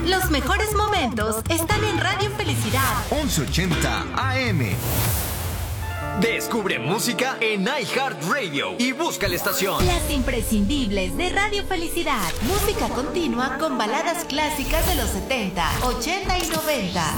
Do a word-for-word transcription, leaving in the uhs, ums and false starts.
Los mejores momentos están en Radio Felicidad once ochenta A M. Descubre música en iHeartRadio y busca la estación. Las imprescindibles de Radio Felicidad. Música continua con baladas clásicas de los setenta, ochenta y noventa.